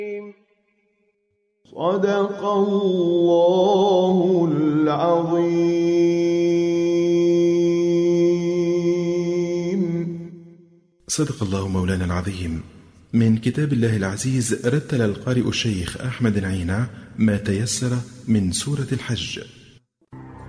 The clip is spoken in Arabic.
صدق الله العظيم. صدق الله مولانا العظيم. من كتاب الله العزيز رتل القارئ الشيخ أحمد العينة ما تيسر من سورة الحج.